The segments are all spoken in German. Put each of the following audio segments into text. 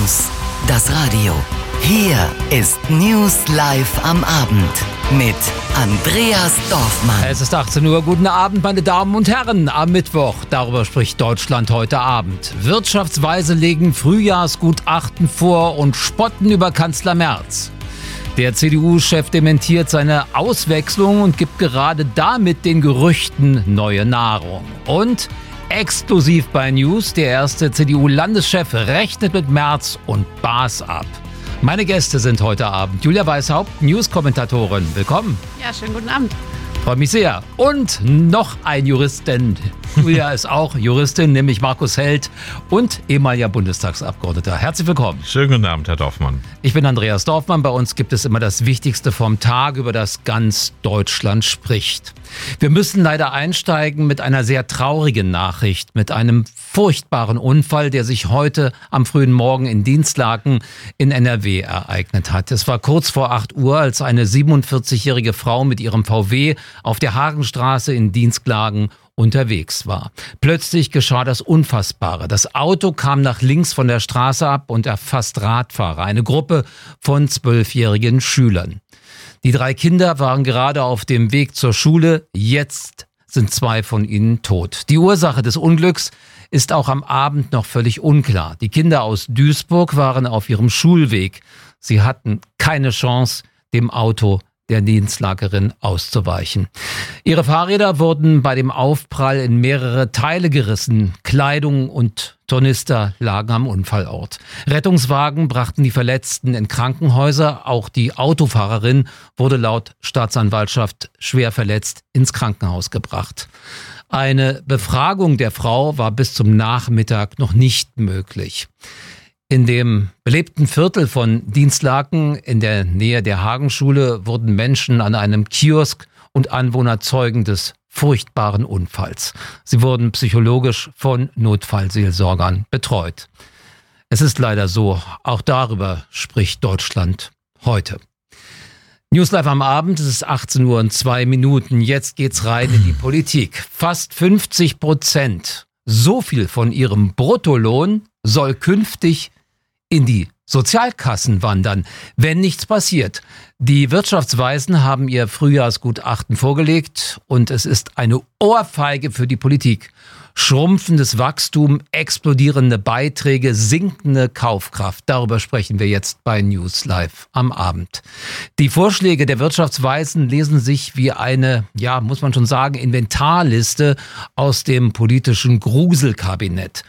News. Das Radio. Hier ist News live am Abend mit Andreas Dorfmann. Es ist 18 Uhr. Guten Abend, meine Damen und Herren. Am Mittwoch, darüber spricht Deutschland heute Abend. Wirtschaftsweise legen Frühjahrsgutachten vor und spotten über Kanzler Merz. Der CDU-Chef dementiert seine Auswechslung und gibt gerade damit den Gerüchten neue Nahrung. Und exklusiv bei News, der erste CDU-Landeschef rechnet mit Merz und Baas ab. Meine Gäste sind heute Abend Julia Weishaupt, News-Kommentatorin. Willkommen. Ja, schönen guten Abend. Freut mich sehr. Und noch ein Jurist, denn Julia ist auch Juristin, nämlich Markus Held und ehemaliger Bundestagsabgeordneter. Herzlich willkommen. Schönen guten Abend, Herr Dorfmann. Ich bin Andreas Dorfmann. Bei uns gibt es immer das Wichtigste vom Tag, über das ganz Deutschland spricht. Wir müssen leider einsteigen mit einer sehr traurigen Nachricht, mit einem furchtbaren Unfall, der sich heute am frühen Morgen in Dinslaken in NRW ereignet hat. Es war kurz vor 8 Uhr, als eine 47-jährige Frau mit ihrem VW auf der Hagenstraße in Dinslaken unterwegs war. Plötzlich geschah das Unfassbare. Das Auto kam nach links von der Straße ab und erfasst Radfahrer, eine Gruppe von 12-jährigen Schülern. Die 3 Kinder waren gerade auf dem Weg zur Schule. Jetzt sind 2 von ihnen tot. Die Ursache des Unglücks ist auch am Abend noch völlig unklar. Die Kinder aus Duisburg waren auf ihrem Schulweg. Sie hatten keine Chance, dem Auto der Dinslakerin auszuweichen. Ihre Fahrräder wurden bei dem Aufprall in mehrere Teile gerissen. Kleidung und Tornister lagen am Unfallort. Rettungswagen brachten die Verletzten in Krankenhäuser. Auch die Autofahrerin wurde laut Staatsanwaltschaft schwer verletzt ins Krankenhaus gebracht. Eine Befragung der Frau war bis zum Nachmittag noch nicht möglich. In dem belebten Viertel von Dinslaken in der Nähe der Hagenschule wurden Menschen an einem Kiosk und Anwohner Zeugen des furchtbaren Unfalls. Sie wurden psychologisch von Notfallseelsorgern betreut. Es ist leider so, auch darüber spricht Deutschland heute. News live am Abend, es ist 18 Uhr und 2 Minuten. Jetzt geht's rein in die Politik. Fast 50%, so viel von ihrem Bruttolohn soll künftig in die Sozialkassen wandern, wenn nichts passiert. Die Wirtschaftsweisen haben ihr Frühjahrsgutachten vorgelegt und es ist eine Ohrfeige für die Politik. Schrumpfendes Wachstum, explodierende Beiträge, sinkende Kaufkraft. Darüber sprechen wir jetzt bei News Live am Abend. Die Vorschläge der Wirtschaftsweisen lesen sich wie eine, ja, muss man schon sagen, Inventarliste aus dem politischen Gruselkabinett.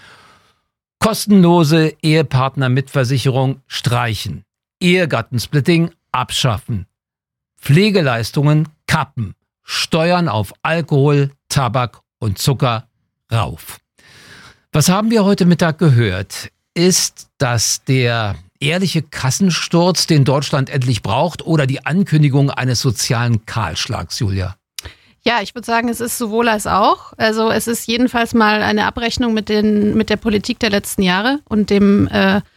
Kostenlose Ehepartnermitversicherung streichen, Ehegattensplitting abschaffen, Pflegeleistungen kappen, Steuern auf Alkohol, Tabak und Zucker rauf. Was haben wir heute Mittag gehört? Ist das der ehrliche Kassensturz, den Deutschland endlich braucht, oder die Ankündigung eines sozialen Kahlschlags, Julia? Ja, ich würde sagen, es ist sowohl als auch. Also es ist jedenfalls mal eine Abrechnung mit der Politik der letzten Jahre und dem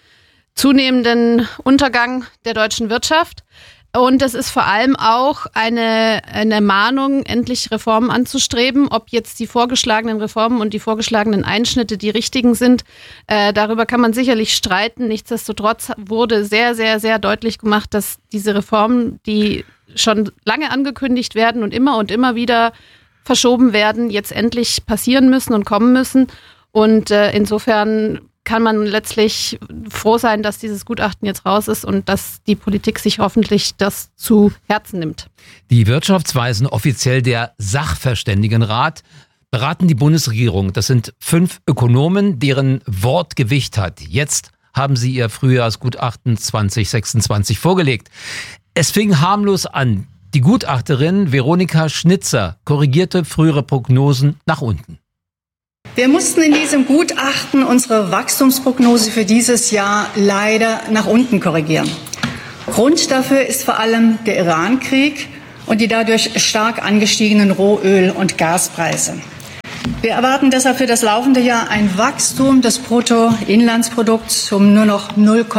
zunehmenden Untergang der deutschen Wirtschaft. Und es ist vor allem auch eine Mahnung, endlich Reformen anzustreben. Ob jetzt die vorgeschlagenen Reformen und die vorgeschlagenen Einschnitte die richtigen sind, darüber kann man sicherlich streiten. Nichtsdestotrotz wurde sehr, sehr, sehr deutlich gemacht, dass diese Reformen, die schon lange angekündigt werden und immer wieder verschoben werden, jetzt endlich passieren müssen und kommen müssen. Und insofern kann man letztlich froh sein, dass dieses Gutachten jetzt raus ist und dass die Politik sich hoffentlich das zu Herzen nimmt. Die Wirtschaftsweisen, offiziell der Sachverständigenrat, beraten die Bundesregierung. Das sind 5 Ökonomen, deren Wort Gewicht hat. Jetzt haben sie ihr Frühjahrsgutachten 2026 vorgelegt. Es fing harmlos an. Die Gutachterin Veronika Schnitzer korrigierte frühere Prognosen nach unten. Wir mussten in diesem Gutachten unsere Wachstumsprognose für dieses Jahr leider nach unten korrigieren. Grund dafür ist vor allem der Iran-Krieg und die dadurch stark angestiegenen Rohöl- und Gaspreise. Wir erwarten deshalb für das laufende Jahr ein Wachstum des Bruttoinlandsprodukts um nur noch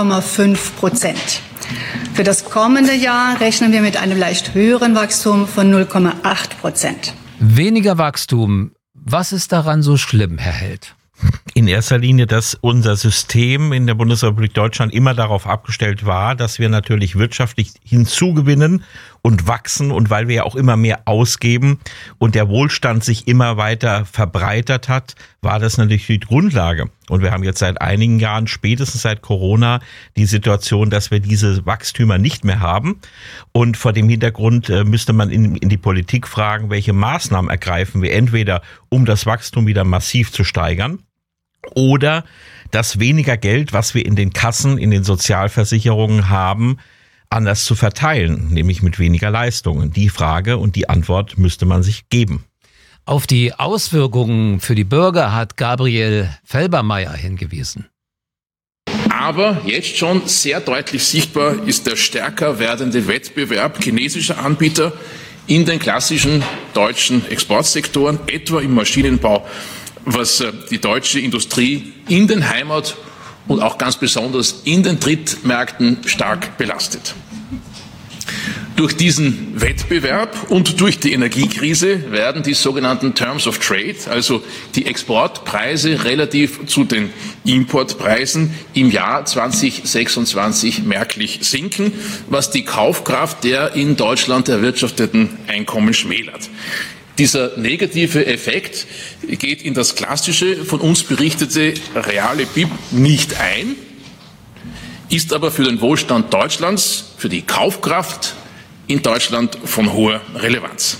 0,5%. Für das kommende Jahr rechnen wir mit einem leicht höheren Wachstum von 0,8%. Weniger Wachstum. Was ist daran so schlimm, Herr Held? In erster Linie, dass unser System in der Bundesrepublik Deutschland immer darauf abgestellt war, dass wir natürlich wirtschaftlich hinzugewinnen und wachsen, und weil wir ja auch immer mehr ausgeben und der Wohlstand sich immer weiter verbreitert hat, war das natürlich die Grundlage. Und wir haben jetzt seit einigen Jahren, spätestens seit Corona, die Situation, dass wir diese Wachstümer nicht mehr haben. Und vor dem Hintergrund müsste man in die Politik fragen, welche Maßnahmen ergreifen wir, entweder um das Wachstum wieder massiv zu steigern, oder das weniger Geld, was wir in den Kassen, in den Sozialversicherungen haben, anders zu verteilen, nämlich mit weniger Leistungen. Die Frage und die Antwort müsste man sich geben. Auf die Auswirkungen für die Bürger hat Gabriel Felbermayr hingewiesen. Aber jetzt schon sehr deutlich sichtbar ist der stärker werdende Wettbewerb chinesischer Anbieter in den klassischen deutschen Exportsektoren, etwa im Maschinenbau, was die deutsche Industrie in den Heimat- und auch ganz besonders in den Drittmärkten stark belastet. Durch diesen Wettbewerb und durch die Energiekrise werden die sogenannten Terms of Trade, also die Exportpreise relativ zu den Importpreisen, im Jahr 2026 merklich sinken, was die Kaufkraft der in Deutschland erwirtschafteten Einkommen schmälert. Dieser negative Effekt geht in das klassische, von uns berichtete reale BIP nicht ein, ist aber für den Wohlstand Deutschlands, für die Kaufkraft in Deutschland von hoher Relevanz.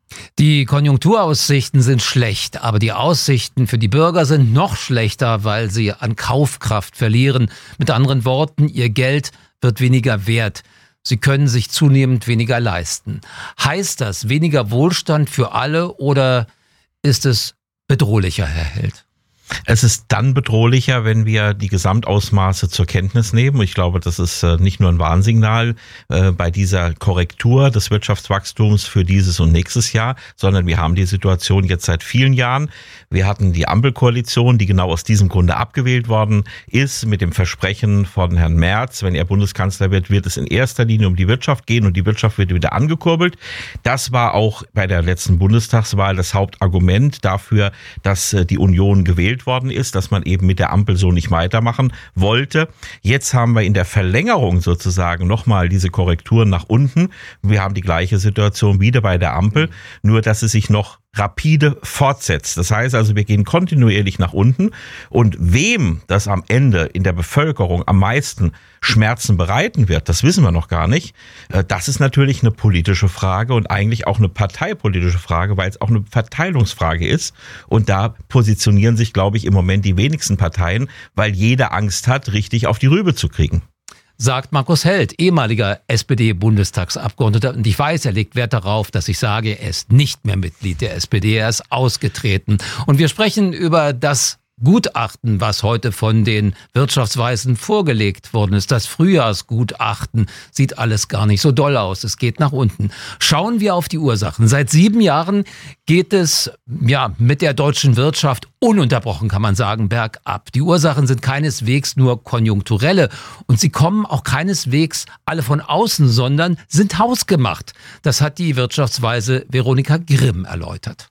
Die Konjunkturaussichten sind schlecht, aber die Aussichten für die Bürger sind noch schlechter, weil sie an Kaufkraft verlieren. Mit anderen Worten, ihr Geld wird weniger wert. Sie können sich zunehmend weniger leisten. Heißt das weniger Wohlstand für alle oder ist es bedrohlicher, Herr Held? Es ist dann bedrohlicher, wenn wir die Gesamtausmaße zur Kenntnis nehmen. Ich glaube, das ist nicht nur ein Warnsignal bei dieser Korrektur des Wirtschaftswachstums für dieses und nächstes Jahr, sondern wir haben die Situation jetzt seit vielen Jahren. Wir hatten die Ampelkoalition, die genau aus diesem Grunde abgewählt worden ist, mit dem Versprechen von Herrn Merz, wenn er Bundeskanzler wird, wird es in erster Linie um die Wirtschaft gehen und die Wirtschaft wird wieder angekurbelt. Das war auch bei der letzten Bundestagswahl das Hauptargument dafür, dass die Union gewählt worden ist, dass man eben mit der Ampel so nicht weitermachen wollte. Jetzt haben wir in der Verlängerung sozusagen nochmal diese Korrekturen nach unten. Wir haben die gleiche Situation wieder bei der Ampel, nur dass es sich noch rapide fortsetzt. Das heißt also, wir gehen kontinuierlich nach unten, und wem das am Ende in der Bevölkerung am meisten Schmerzen bereiten wird, das wissen wir noch gar nicht. Das ist natürlich eine politische Frage und eigentlich auch eine parteipolitische Frage, weil es auch eine Verteilungsfrage ist. Und da positionieren sich, glaube ich, im Moment die wenigsten Parteien, weil jeder Angst hat, richtig auf die Rübe zu kriegen. Sagt Markus Held, ehemaliger SPD-Bundestagsabgeordneter. Und ich weiß, er legt Wert darauf, dass ich sage, er ist nicht mehr Mitglied der SPD, er ist ausgetreten. Und wir sprechen über das Gutachten, was heute von den Wirtschaftsweisen vorgelegt worden ist. Das Frühjahrsgutachten sieht alles gar nicht so doll aus. Es geht nach unten. Schauen wir auf die Ursachen. Seit 7 Jahren geht es mit der deutschen Wirtschaft ununterbrochen, kann man sagen, bergab. Die Ursachen sind keineswegs nur konjunkturelle und sie kommen auch keineswegs alle von außen, sondern sind hausgemacht. Das hat die Wirtschaftsweise Veronika Grimm erläutert.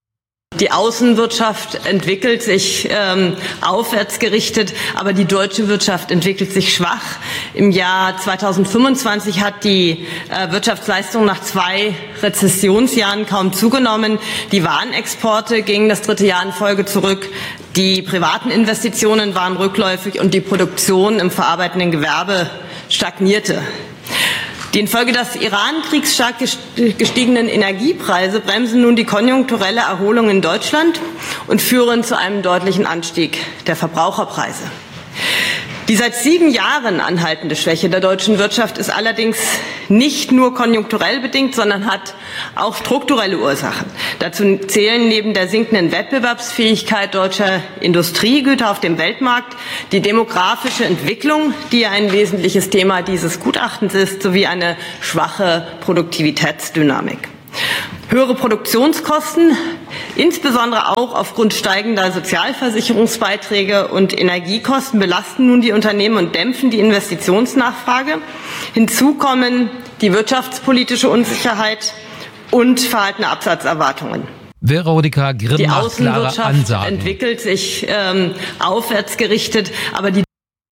Die Außenwirtschaft entwickelt sich aufwärts gerichtet, aber die deutsche Wirtschaft entwickelt sich schwach. Im Jahr 2025 hat die Wirtschaftsleistung nach 2 Rezessionsjahren kaum zugenommen. Die Warenexporte gingen das 3. Jahr in Folge zurück. Die privaten Investitionen waren rückläufig und die Produktion im verarbeitenden Gewerbe stagnierte. Die infolge des Iran-Kriegs stark gestiegenen Energiepreise bremsen nun die konjunkturelle Erholung in Deutschland und führen zu einem deutlichen Anstieg der Verbraucherpreise. Die seit 7 Jahren anhaltende Schwäche der deutschen Wirtschaft ist allerdings nicht nur konjunkturell bedingt, sondern hat auch strukturelle Ursachen. Dazu zählen neben der sinkenden Wettbewerbsfähigkeit deutscher Industriegüter auf dem Weltmarkt die demografische Entwicklung, die ein wesentliches Thema dieses Gutachtens ist, sowie eine schwache Produktivitätsdynamik. Höhere Produktionskosten, insbesondere auch aufgrund steigender Sozialversicherungsbeiträge und Energiekosten, belasten nun die Unternehmen und dämpfen die Investitionsnachfrage. Hinzu kommen die wirtschaftspolitische Unsicherheit und verhaltene Absatzerwartungen. Veronika Grimm die macht klare Außenwirtschaft Ansagen. entwickelt sich aufwärts gerichtet, aber die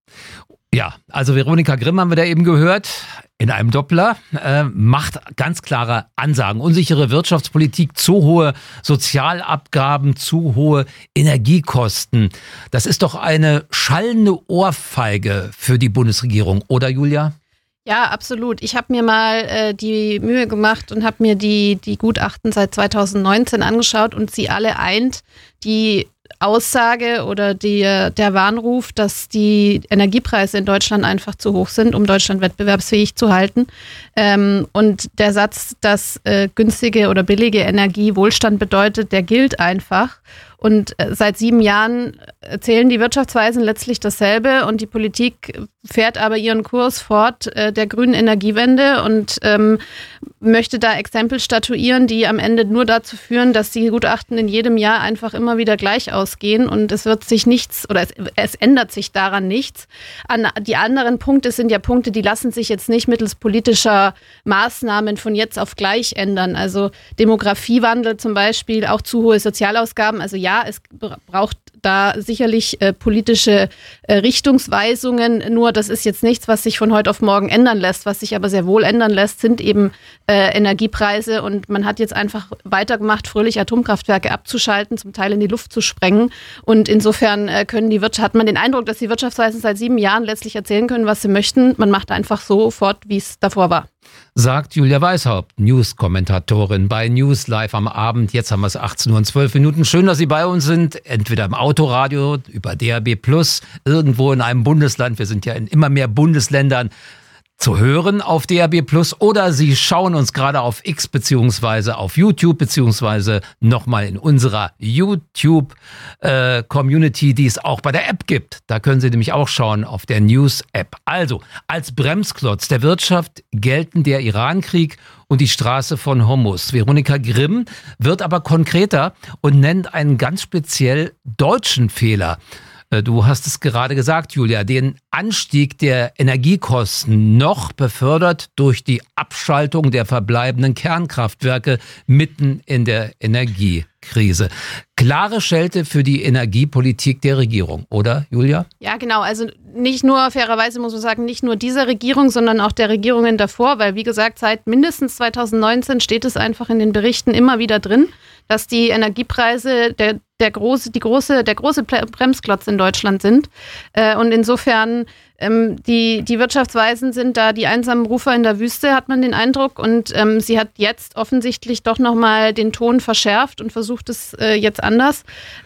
Ja, also Veronika Grimm haben wir da eben gehört, in einem Doppler, macht ganz klare Ansagen. Unsichere Wirtschaftspolitik, zu hohe Sozialabgaben, zu hohe Energiekosten. Das ist doch eine schallende Ohrfeige für die Bundesregierung, oder Julia? Ja, absolut. Ich habe mir mal die Mühe gemacht und habe mir die Gutachten seit 2019 angeschaut und sie alle eint die Aussage oder der Warnruf, dass die Energiepreise in Deutschland einfach zu hoch sind, um Deutschland wettbewerbsfähig zu halten. Und der Satz, dass günstige oder billige Energie Wohlstand bedeutet, der gilt einfach. Und seit 7 Jahren erzählen die Wirtschaftsweisen letztlich dasselbe und die Politik fährt aber ihren Kurs fort der grünen Energiewende und möchte da Exempel statuieren, die am Ende nur dazu führen, dass die Gutachten in jedem Jahr einfach immer wieder gleich ausgehen und es wird sich nichts oder es ändert sich daran nichts. Die anderen Punkte sind ja Punkte, die lassen sich jetzt nicht mittels politischer Maßnahmen von jetzt auf gleich ändern. Also Demografiewandel zum Beispiel, auch zu hohe Sozialausgaben. Also ja, es braucht da sicherlich politische Richtungsweisungen, nur das ist jetzt nichts, was sich von heute auf morgen ändern lässt. Was sich aber sehr wohl ändern lässt, sind eben Energiepreise und man hat jetzt einfach weitergemacht, fröhlich Atomkraftwerke abzuschalten, zum Teil in die Luft zu sprengen und insofern hat man den Eindruck, dass die Wirtschaftsweisen seit 7 Jahren letztlich erzählen können, was sie möchten. Man macht einfach so fort, wie es davor war. Sagt Julia Weishaupt, News-Kommentatorin bei News Live am Abend. Jetzt haben wir es 18:12 Uhr. Schön, dass Sie bei uns sind, entweder im Autoradio, über DAB+, irgendwo in einem Bundesland. Wir sind ja in immer mehr Bundesländern zu hören auf DAB+, oder Sie schauen uns gerade auf X beziehungsweise auf YouTube beziehungsweise nochmal in unserer YouTube-Community, die es auch bei der App gibt. Da können Sie nämlich auch schauen auf der News-App. Also, als Bremsklotz der Wirtschaft gelten der Irankrieg und die Straße von Hormuz. Veronika Grimm wird aber konkreter und nennt einen ganz speziell deutschen Fehler. Du hast es gerade gesagt, Julia, den Anstieg der Energiekosten noch befördert durch die Abschaltung der verbleibenden Kernkraftwerke mitten in der Energiekrise. Klare Schelte für die Energiepolitik der Regierung, oder Julia? Ja, genau. Also nicht nur, fairerweise muss man sagen, nicht nur dieser Regierung, sondern auch der Regierungen davor, weil wie gesagt, seit mindestens 2019 steht es einfach in den Berichten immer wieder drin, dass die Energiepreise der große Bremsklotz in Deutschland sind. Und insofern, die Wirtschaftsweisen sind da die einsamen Rufer in der Wüste, hat man den Eindruck. Und sie hat jetzt offensichtlich doch nochmal den Ton verschärft und versucht es jetzt anders.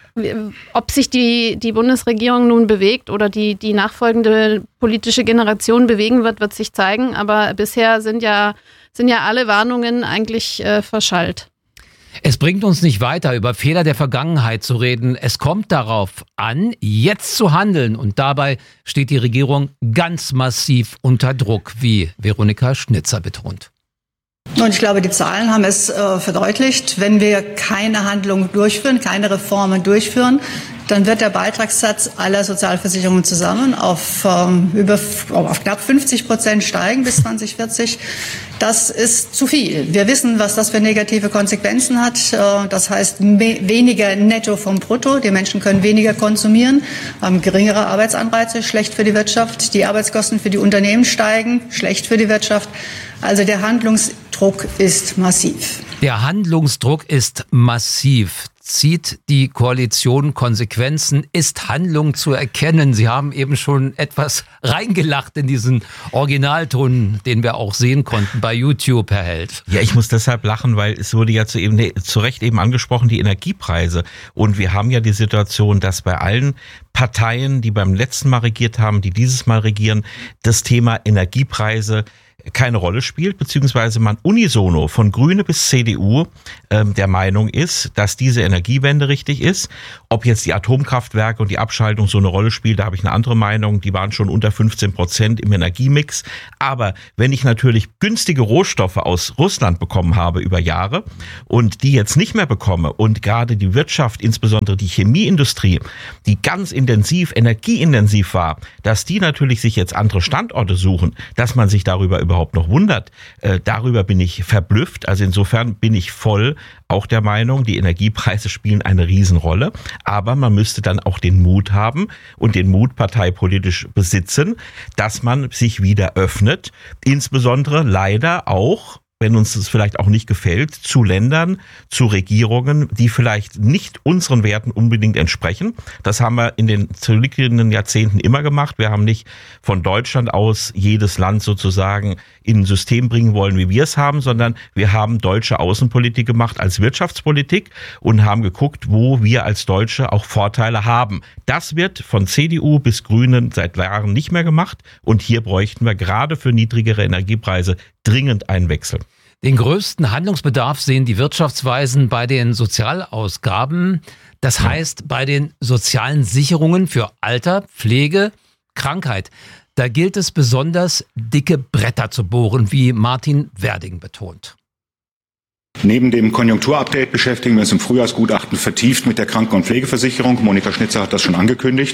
Ob sich die Bundesregierung nun bewegt oder die nachfolgende politische Generation bewegen wird sich zeigen. Aber bisher sind ja alle Warnungen eigentlich verschallt. Es bringt uns nicht weiter, über Fehler der Vergangenheit zu reden. Es kommt darauf an, jetzt zu handeln. Und dabei steht die Regierung ganz massiv unter Druck, wie Veronika Schnitzer betont. Und ich glaube, die Zahlen haben es verdeutlicht. Wenn wir keine Handlungen durchführen, keine Reformen durchführen, dann wird der Beitragssatz aller Sozialversicherungen zusammen auf knapp 50% steigen bis 2040. Das ist zu viel. Wir wissen, was das für negative Konsequenzen hat. Das heißt, weniger Netto vom Brutto. Die Menschen können weniger konsumieren, haben geringere Arbeitsanreize, schlecht für die Wirtschaft. Die Arbeitskosten für die Unternehmen steigen, schlecht für die Wirtschaft. Also der Handlungsdruck ist massiv. Der Handlungsdruck ist massiv. Zieht die Koalition Konsequenzen? Ist Handlung zu erkennen? Sie haben eben schon etwas reingelacht in diesen Originalton, den wir auch sehen konnten bei YouTube, Herr Held. Ja, ich muss deshalb lachen, weil es wurde ja zu Recht eben angesprochen, die Energiepreise. Und wir haben ja die Situation, dass bei allen Parteien, die beim letzten Mal regiert haben, die dieses Mal regieren, das Thema Energiepreise keine Rolle spielt, beziehungsweise man unisono von Grüne bis CDU der Meinung ist, dass diese Energiewende richtig ist. Ob jetzt die Atomkraftwerke und die Abschaltung so eine Rolle spielt, da habe ich eine andere Meinung. Die waren schon unter 15% im Energiemix. Aber wenn ich natürlich günstige Rohstoffe aus Russland bekommen habe über Jahre und die jetzt nicht mehr bekomme und gerade die Wirtschaft, insbesondere die Chemieindustrie, die ganz energieintensiv war, dass die natürlich sich jetzt andere Standorte suchen, dass man sich darüber überhaupt überhaupt noch wundert. Darüber bin ich verblüfft. Also insofern bin ich voll auch der Meinung, die Energiepreise spielen eine Riesenrolle. Aber man müsste dann auch den Mut haben und den Mut parteipolitisch besitzen, dass man sich wieder öffnet. Insbesondere leider auch, wenn uns das vielleicht auch nicht gefällt, zu Ländern, zu Regierungen, die vielleicht nicht unseren Werten unbedingt entsprechen. Das haben wir in den zurückliegenden Jahrzehnten immer gemacht. Wir haben nicht von Deutschland aus jedes Land sozusagen in ein System bringen wollen, wie wir es haben, sondern wir haben deutsche Außenpolitik gemacht als Wirtschaftspolitik und haben geguckt, wo wir als Deutsche auch Vorteile haben. Das wird von CDU bis Grünen seit Jahren nicht mehr gemacht und hier bräuchten wir gerade für niedrigere Energiepreise dringend einen Wechsel. Den größten Handlungsbedarf sehen die Wirtschaftsweisen bei den Sozialausgaben. Das heißt, bei den sozialen Sicherungen für Alter, Pflege, Krankheit. Da gilt es besonders, dicke Bretter zu bohren, wie Martin Werding betont. Neben dem Konjunkturupdate beschäftigen wir uns im Frühjahrsgutachten vertieft mit der Kranken- und Pflegeversicherung. Monika Schnitzer hat das schon angekündigt.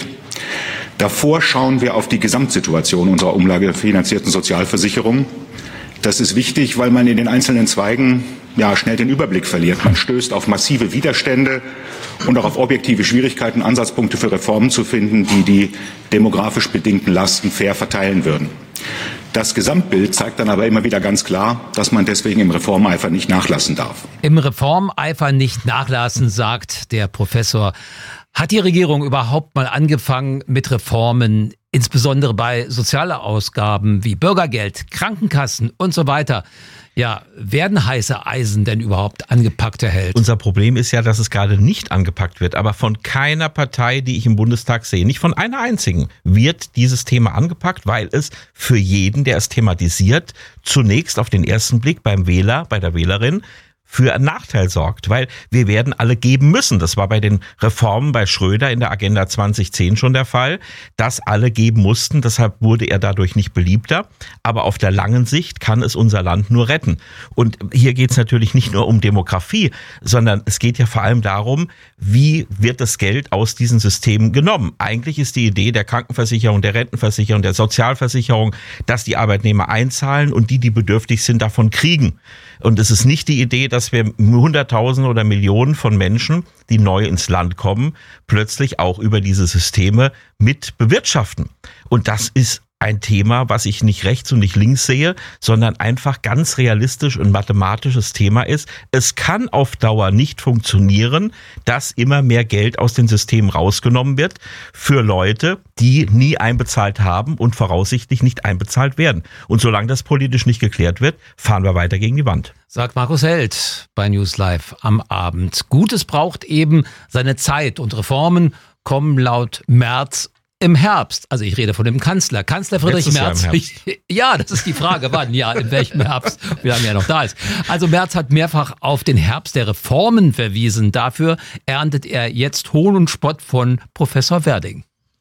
Davor schauen wir auf die Gesamtsituation unserer umlagefinanzierten Sozialversicherung. Das ist wichtig, weil man in den einzelnen Zweigen schnell den Überblick verliert. Man stößt auf massive Widerstände und auch auf objektive Schwierigkeiten, Ansatzpunkte für Reformen zu finden, die die demografisch bedingten Lasten fair verteilen würden. Das Gesamtbild zeigt dann aber immer wieder ganz klar, dass man deswegen im Reformeifer nicht nachlassen darf. Im Reformeifer nicht nachlassen, sagt der Professor. Hat die Regierung überhaupt mal angefangen mit Reformen, insbesondere bei Sozialausgaben wie Bürgergeld, Krankenkassen und so weiter? Ja, werden heiße Eisen denn überhaupt angepackt, Herr Held? Unser Problem ist ja, dass es gerade nicht angepackt wird, aber von keiner Partei, die ich im Bundestag sehe, nicht von einer einzigen, wird dieses Thema angepackt, weil es für jeden, der es thematisiert, zunächst auf den ersten Blick beim Wähler, bei der Wählerin, für einen Nachteil sorgt, weil wir werden alle geben müssen. Das war bei den Reformen bei Schröder in der Agenda 2010 schon der Fall, dass alle geben mussten. Deshalb wurde er dadurch nicht beliebter. Aber auf der langen Sicht kann es unser Land nur retten. Und hier geht es natürlich nicht nur um Demografie, sondern es geht ja vor allem darum, wie wird das Geld aus diesen Systemen genommen. Eigentlich ist die Idee der Krankenversicherung, der Rentenversicherung, der Sozialversicherung, dass die Arbeitnehmer einzahlen und die bedürftig sind, davon kriegen. Und es ist nicht die Idee, dass wir Hunderttausende oder Millionen von Menschen, die neu ins Land kommen, plötzlich auch über diese Systeme mit bewirtschaften. Und das ist ein Thema, was ich nicht rechts und nicht links sehe, sondern einfach ganz realistisch und mathematisches Thema ist. Es kann auf Dauer nicht funktionieren, dass immer mehr Geld aus den Systemen rausgenommen wird für Leute, die nie einbezahlt haben und voraussichtlich nicht einbezahlt werden. Und solange das politisch nicht geklärt wird, fahren wir weiter gegen die Wand. Sagt Markus Held bei News Live am Abend. Gutes braucht eben seine Zeit und Reformen kommen laut Merz im Herbst. Also ich rede von dem Kanzler. Kanzler Friedrich Merz. Ja, das ist die Frage, wann? Ja, in welchem Herbst? Wie lange er noch da ist. Also Merz hat mehrfach auf den Herbst der Reformen verwiesen. Dafür erntet er jetzt Hohn und Spott von Professor Werding.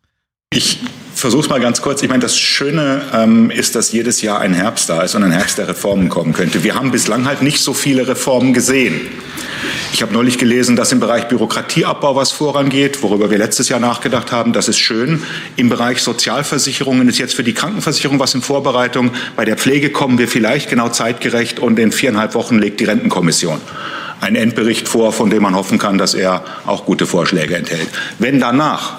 Ich versuche es mal ganz kurz. Ich meine, das Schöne ist, dass jedes Jahr ein Herbst da ist und ein Herbst der Reformen kommen könnte. Wir haben bislang halt nicht so viele Reformen gesehen. Ich habe neulich gelesen, dass im Bereich Bürokratieabbau was vorangeht, worüber wir letztes Jahr nachgedacht haben. Das ist schön. Im Bereich Sozialversicherungen ist jetzt für die Krankenversicherung was in Vorbereitung. Bei der Pflege kommen wir vielleicht genau zeitgerecht und in 4,5 Wochen legt die Rentenkommission einen Endbericht vor, von dem man hoffen kann, dass er auch gute Vorschläge enthält. Wenn danach,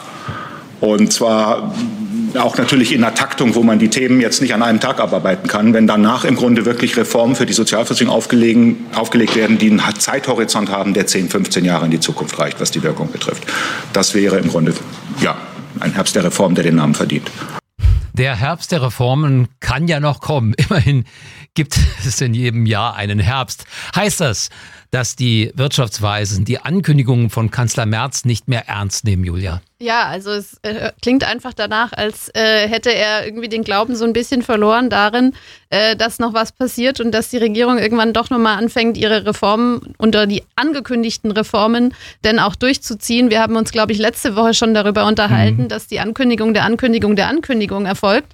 und zwar auch natürlich in einer Taktung, wo man die Themen jetzt nicht an einem Tag abarbeiten kann, wenn danach im Grunde wirklich Reformen für die Sozialversicherung aufgelegt werden, die einen Zeithorizont haben, der 10, 15 Jahre in die Zukunft reicht, was die Wirkung betrifft. Das wäre im Grunde ein Herbst der Reform, der den Namen verdient. Der Herbst der Reformen kann ja noch kommen. Immerhin gibt es in jedem Jahr einen Herbst. Heißt das, dass die Wirtschaftsweisen die Ankündigungen von Kanzler Merz nicht mehr ernst nehmen, Julia? Ja, also es klingt einfach danach, als hätte er irgendwie den Glauben so ein bisschen verloren darin, dass noch was passiert und dass die Regierung irgendwann doch nochmal anfängt, ihre Reformen unter die angekündigten Reformen denn auch durchzuziehen. Wir haben uns, glaube ich, letzte Woche schon darüber unterhalten, dass die Ankündigung der Ankündigung erfolgt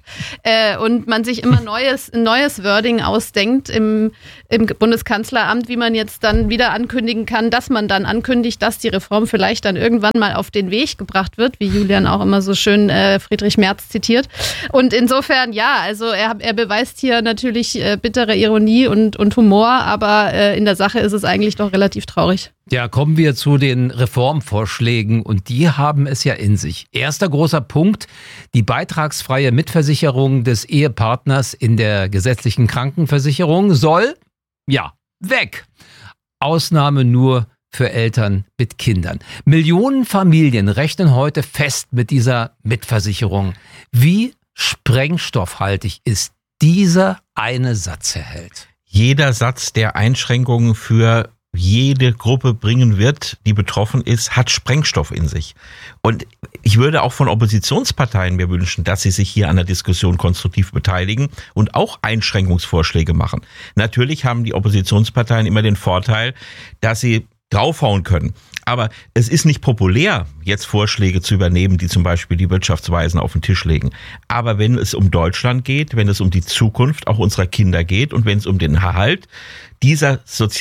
und man sich immer ein neues Wording ausdenkt im Bundeskanzleramt, wie wieder ankündigen kann, dass man dann ankündigt, dass die Reform vielleicht dann irgendwann mal auf den Weg gebracht wird, wie Julian auch immer so schön Friedrich Merz zitiert. Und insofern, ja, also er beweist hier natürlich bittere Ironie und Humor, aber in der Sache ist es eigentlich doch relativ traurig. Ja, kommen wir zu den Reformvorschlägen und die haben es ja in sich. Erster großer Punkt, die beitragsfreie Mitversicherung des Ehepartners in der gesetzlichen Krankenversicherung soll, ja, weg. Ausnahme nur für Eltern mit Kindern. Millionen Familien rechnen heute fest mit dieser Mitversicherung. Wie sprengstoffhaltig ist dieser eine Satz, Herr Held? Jeder Satz, der Einschränkungen für jede Gruppe bringen wird, die betroffen ist, hat Sprengstoff in sich. Und ich würde auch von Oppositionsparteien mir wünschen, dass sie sich hier an der Diskussion konstruktiv beteiligen und auch Einschränkungsvorschläge machen. Natürlich haben die Oppositionsparteien immer den Vorteil, dass sie draufhauen können. Aber es ist nicht populär, jetzt Vorschläge zu übernehmen, die zum Beispiel die Wirtschaftsweisen auf den Tisch legen. Aber wenn es um Deutschland geht, wenn es um die Zukunft auch unserer Kinder geht und wenn es um den Erhalt dieser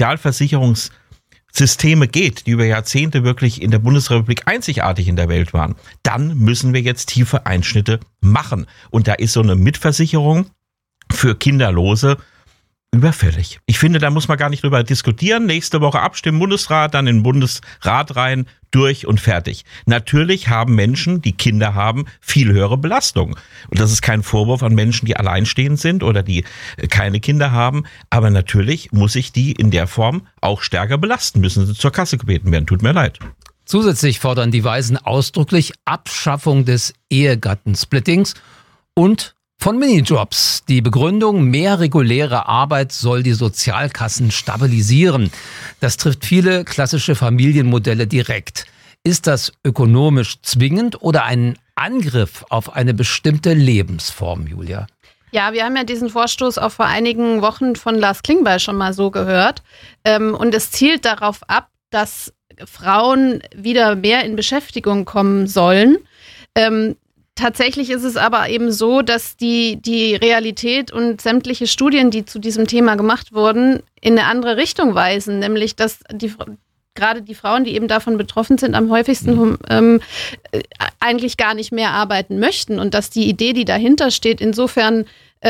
Sozialversicherungssysteme geht, die über Jahrzehnte wirklich in der Bundesrepublik einzigartig in der Welt waren, dann müssen wir jetzt tiefe Einschnitte machen. Und da ist so eine Mitversicherung für Kinderlose überfällig. Ich finde, da muss man gar nicht drüber diskutieren. Nächste Woche abstimmen, Bundesrat, dann in den Bundesrat rein, durch und fertig. Natürlich haben Menschen, die Kinder haben, viel höhere Belastungen. Und das ist kein Vorwurf an Menschen, die alleinstehend sind oder die keine Kinder haben. Aber natürlich muss ich die in der Form auch stärker belasten, müssen sie zur Kasse gebeten werden. Tut mir leid. Zusätzlich fordern die Weisen ausdrücklich Abschaffung des Ehegattensplittings und von Minijobs. Die Begründung, mehr reguläre Arbeit soll die Sozialkassen stabilisieren. Das trifft viele klassische Familienmodelle direkt. Ist das ökonomisch zwingend oder ein Angriff auf eine bestimmte Lebensform, Julia? Ja, wir haben ja diesen Vorstoß auch vor einigen Wochen von Lars Klingbeil schon mal so gehört. Und es zielt darauf ab, dass Frauen wieder mehr in Beschäftigung kommen sollen. Tatsächlich ist es aber eben so, dass die Realität und sämtliche Studien, die zu diesem Thema gemacht wurden, in eine andere Richtung weisen. Nämlich, dass gerade die Frauen, die eben davon betroffen sind, am häufigsten eigentlich gar nicht mehr arbeiten möchten. Und dass die Idee, die dahinter steht, insofern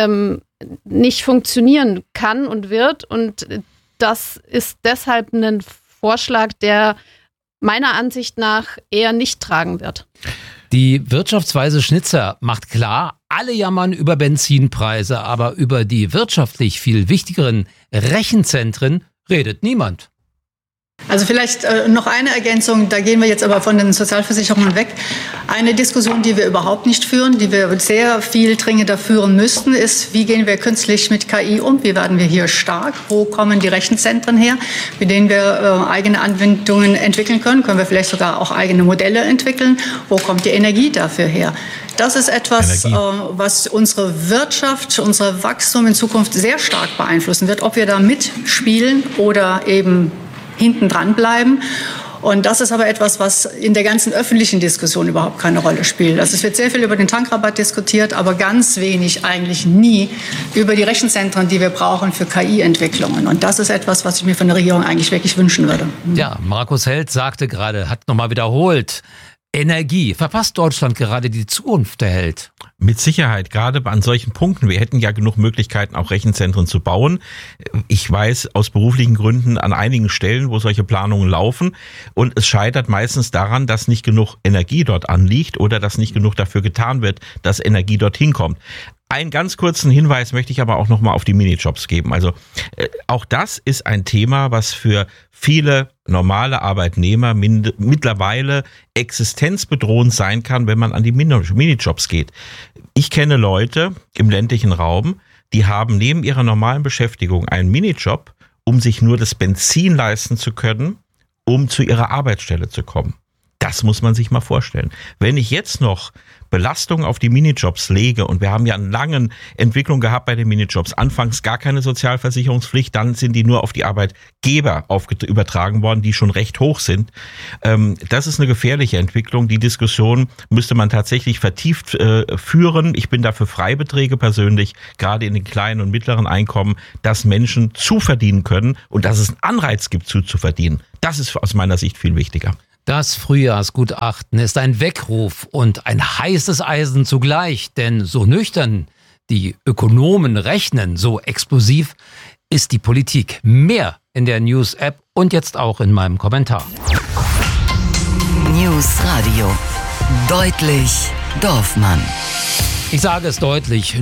nicht funktionieren kann und wird. Und das ist deshalb ein Vorschlag, der meiner Ansicht nach eher nicht tragen wird. Die Wirtschaftsweise Schnitzer macht klar, alle jammern über Benzinpreise, aber über die wirtschaftlich viel wichtigeren Rechenzentren redet niemand. Also vielleicht noch eine Ergänzung, da gehen wir jetzt aber von den Sozialversicherungen weg. Eine Diskussion, die wir überhaupt nicht führen, die wir sehr viel dringender führen müssten, ist, wie gehen wir künstlich mit KI um? Wie werden wir hier stark? Wo kommen die Rechenzentren her, mit denen wir eigene Anwendungen entwickeln können? Können wir vielleicht sogar auch eigene Modelle entwickeln? Wo kommt die Energie dafür her? Das ist etwas, was unsere Wirtschaft, unser Wachstum in Zukunft sehr stark beeinflussen wird, ob wir da mitspielen oder eben hinten dran bleiben. Und das ist aber etwas, was in der ganzen öffentlichen Diskussion überhaupt keine Rolle spielt. Also es wird sehr viel über den Tankrabatt diskutiert, aber ganz wenig, eigentlich nie, über die Rechenzentren, die wir brauchen für KI-Entwicklungen. Und das ist etwas, was ich mir von der Regierung eigentlich wirklich wünschen würde. Ja, Markus Held sagte gerade, hat nochmal wiederholt, Energie. Verpasst Deutschland gerade die Zukunft, der Held? Mit Sicherheit, gerade an solchen Punkten. Wir hätten ja genug Möglichkeiten, auch Rechenzentren zu bauen. Ich weiß aus beruflichen Gründen an einigen Stellen, wo solche Planungen laufen. Und es scheitert meistens daran, dass nicht genug Energie dort anliegt oder dass nicht genug dafür getan wird, dass Energie dorthin kommt. Einen ganz kurzen Hinweis möchte ich aber auch nochmal auf die Minijobs geben. Also auch das ist ein Thema, was für viele normale Arbeitnehmer mittlerweile existenzbedrohend sein kann, wenn man an die Minijobs geht. Ich kenne Leute im ländlichen Raum, die haben neben ihrer normalen Beschäftigung einen Minijob, um sich nur das Benzin leisten zu können, um zu ihrer Arbeitsstelle zu kommen. Das muss man sich mal vorstellen. Wenn ich jetzt noch Belastung auf die Minijobs lege, und wir haben ja eine lange Entwicklung gehabt bei den Minijobs, anfangs gar keine Sozialversicherungspflicht, dann sind die nur auf die Arbeitgeber übertragen worden, die schon recht hoch sind. Das ist eine gefährliche Entwicklung. Die Diskussion müsste man tatsächlich vertieft führen. Ich bin dafür Freibeträge persönlich, gerade in den kleinen und mittleren Einkommen, dass Menschen zuverdienen können und dass es einen Anreiz gibt, zuzuverdienen. Das ist aus meiner Sicht viel wichtiger. Das Frühjahrsgutachten ist ein Weckruf und ein heißes Eisen zugleich, denn so nüchtern die Ökonomen rechnen, so explosiv ist die Politik. Mehr in der News-App und jetzt auch in meinem Kommentar. News Radio. Deutlich Dorfmann. Ich sage es deutlich,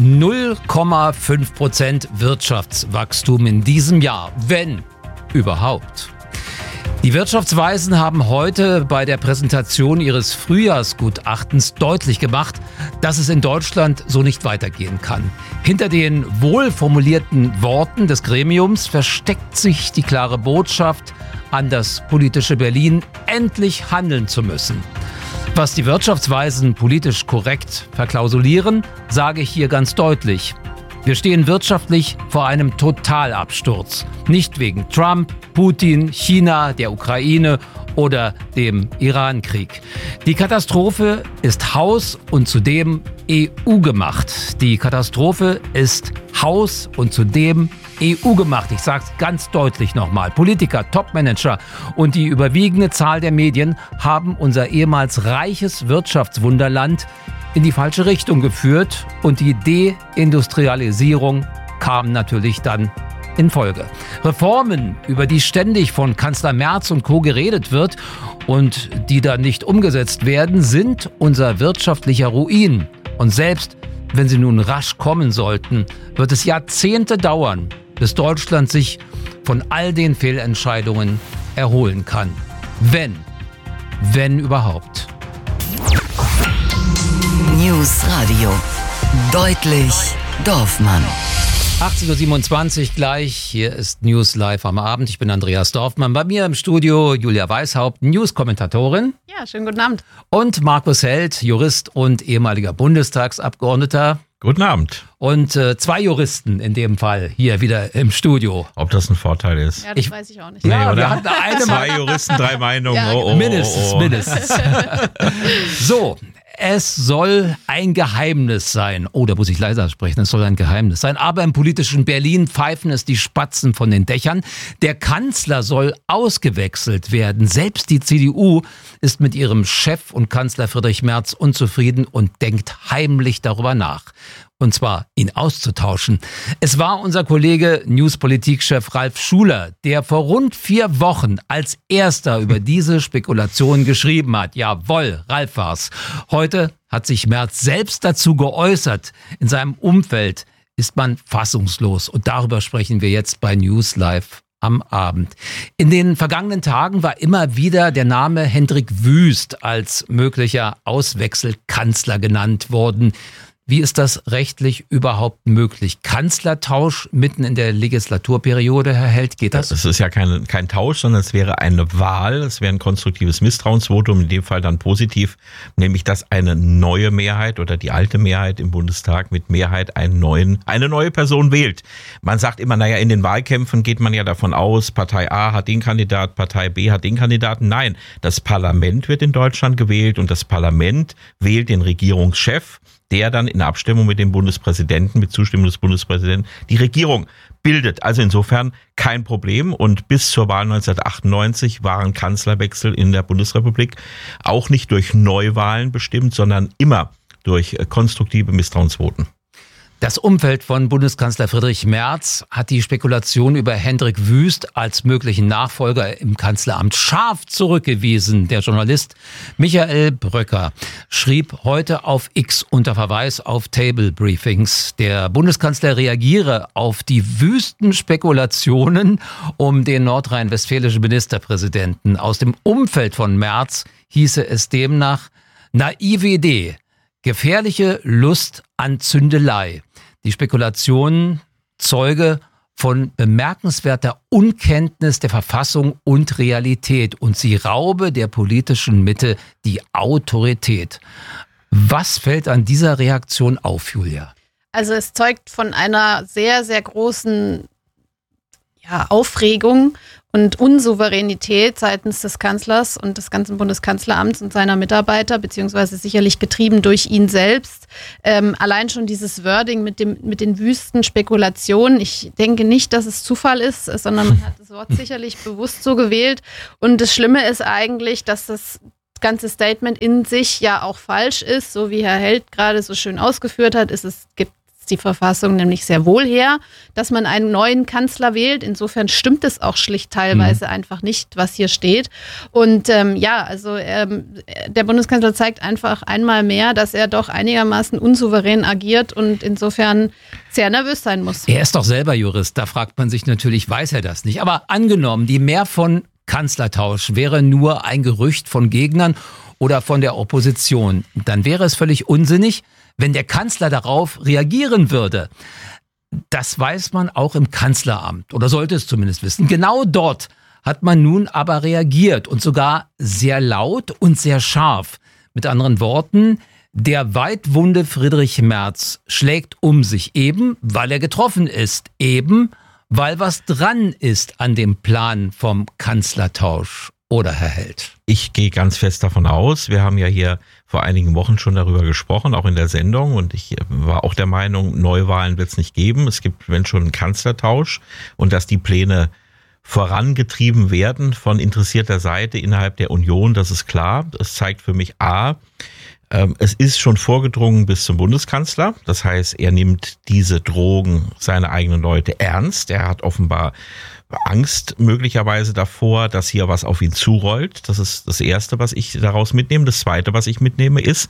0,5% Wirtschaftswachstum in diesem Jahr, wenn überhaupt. Die Wirtschaftsweisen haben heute bei der Präsentation ihres Frühjahrsgutachtens deutlich gemacht, dass es in Deutschland so nicht weitergehen kann. Hinter den wohlformulierten Worten des Gremiums versteckt sich die klare Botschaft an das politische Berlin, endlich handeln zu müssen. Was die Wirtschaftsweisen politisch korrekt verklausulieren, sage ich hier ganz deutlich. Wir stehen wirtschaftlich vor einem Totalabsturz. Nicht wegen Trump, Putin, China, der Ukraine oder dem Iran-Krieg. Die Katastrophe ist haus- und zudem EU-gemacht. Die Katastrophe ist haus- und zudem EU-gemacht. Ich sage es ganz deutlich nochmal. Politiker, Topmanager und die überwiegende Zahl der Medien haben unser ehemals reiches Wirtschaftswunderland in die falsche Richtung geführt und die Deindustrialisierung kam natürlich dann in Folge. Reformen, über die ständig von Kanzler Merz und Co. geredet wird und die dann nicht umgesetzt werden, sind unser wirtschaftlicher Ruin. Und selbst wenn sie nun rasch kommen sollten, wird es Jahrzehnte dauern, bis Deutschland sich von all den Fehlentscheidungen erholen kann. Wenn überhaupt. News Radio. Deutlich Dorfmann. 18.27 Uhr gleich. Hier ist News Live am Abend. Ich bin Andreas Dorfmann. Bei mir im Studio Julia Weishaupt, News-Kommentatorin. Ja, schönen guten Abend. Und Markus Held, Jurist und ehemaliger Bundestagsabgeordneter. Guten Abend. Und zwei Juristen in dem Fall hier wieder im Studio. Ob das ein Vorteil ist? Ja, das weiß ich auch nicht. Ja, oder? wir hatten eine Zwei Juristen, drei Meinungen. Ja, Oh. Mindestens. So, es soll ein Geheimnis sein. Oh, da muss ich leiser sprechen. Es soll ein Geheimnis sein. Aber im politischen Berlin pfeifen es die Spatzen von den Dächern. Der Kanzler soll ausgewechselt werden. Selbst die CDU ist mit ihrem Chef und Kanzler Friedrich Merz unzufrieden und denkt heimlich darüber nach. Und zwar, ihn auszutauschen. Es war unser Kollege Newspolitik-Chef Ralf Schuler, der vor rund 4 Wochen als erster über diese Spekulation geschrieben hat. Jawohl, Ralf war's. Heute hat sich Merz selbst dazu geäußert. In seinem Umfeld ist man fassungslos. Und darüber sprechen wir jetzt bei News Live am Abend. In den vergangenen Tagen war immer wieder der Name Hendrik Wüst als möglicher Auswechselkanzler genannt worden. Wie ist das rechtlich überhaupt möglich? Kanzlertausch mitten in der Legislaturperiode, Herr Held, geht das? Es ist ja kein Tausch, sondern es wäre eine Wahl, es wäre ein konstruktives Misstrauensvotum, in dem Fall dann positiv, nämlich dass eine neue Mehrheit oder die alte Mehrheit im Bundestag mit Mehrheit eine neue Person wählt. Man sagt immer, in den Wahlkämpfen geht man ja davon aus, Partei A hat den Kandidat, Partei B hat den Kandidaten. Nein, das Parlament wird in Deutschland gewählt und das Parlament wählt den Regierungschef, der dann in Abstimmung mit dem Bundespräsidenten, mit Zustimmung des Bundespräsidenten, die Regierung bildet. Also insofern kein Problem. Und bis zur Wahl 1998 waren Kanzlerwechsel in der Bundesrepublik auch nicht durch Neuwahlen bestimmt, sondern immer durch konstruktive Misstrauensvoten. Das Umfeld von Bundeskanzler Friedrich Merz hat die Spekulation über Hendrik Wüst als möglichen Nachfolger im Kanzleramt scharf zurückgewiesen. Der Journalist Michael Bröcker schrieb heute auf X unter Verweis auf Table Briefings, der Bundeskanzler reagiere auf die wüsten Spekulationen um den nordrhein-westfälischen Ministerpräsidenten. Aus dem Umfeld von Merz hieße es demnach naive Idee, gefährliche Lust an Zündelei. Die Spekulation Zeuge von bemerkenswerter Unkenntnis der Verfassung und Realität und sie raube der politischen Mitte die Autorität. Was fällt an dieser Reaktion auf, Julia? Also es zeugt von einer sehr, sehr großen Aufregung und Unsouveränität seitens des Kanzlers und des ganzen Bundeskanzleramts und seiner Mitarbeiter, beziehungsweise sicherlich getrieben durch ihn selbst. Allein schon dieses Wording mit den wüsten Spekulationen. Ich denke nicht, dass es Zufall ist, sondern man hat das Wort sicherlich bewusst so gewählt. Und das Schlimme ist eigentlich, dass das ganze Statement in sich ja auch falsch ist, so wie Herr Held gerade so schön ausgeführt hat, gibt die Verfassung nämlich sehr wohl her, dass man einen neuen Kanzler wählt. Insofern stimmt es auch schlicht teilweise einfach nicht, was hier steht. Und der Bundeskanzler zeigt einfach einmal mehr, dass er doch einigermaßen unsouverän agiert und insofern sehr nervös sein muss. Er ist doch selber Jurist, da fragt man sich natürlich, weiß er das nicht. Aber angenommen, die Mehr von Kanzlertausch wäre nur ein Gerücht von Gegnern oder von der Opposition, dann wäre es völlig unsinnig, wenn der Kanzler darauf reagieren würde. Das weiß man auch im Kanzleramt oder sollte es zumindest wissen. Genau dort hat man nun aber reagiert und sogar sehr laut und sehr scharf. Mit anderen Worten, der Weidwunde Friedrich Merz schlägt um sich, eben weil er getroffen ist, eben weil was dran ist an dem Plan vom Kanzlertausch. Oder Herr Held? Ich gehe ganz fest davon aus. Wir haben ja hier vor einigen Wochen schon darüber gesprochen, auch in der Sendung. Und ich war auch der Meinung, Neuwahlen wird es nicht geben. Es gibt, wenn schon, einen Kanzlertausch. Und dass die Pläne vorangetrieben werden von interessierter Seite innerhalb der Union, das ist klar. Das zeigt für mich es ist schon vorgedrungen bis zum Bundeskanzler. Das heißt, er nimmt diese Drohung seiner eigenen Leute ernst. Er hat offenbar Angst möglicherweise davor, dass hier was auf ihn zurollt. Das ist das Erste, was ich daraus mitnehme. Das Zweite, was ich mitnehme, ist,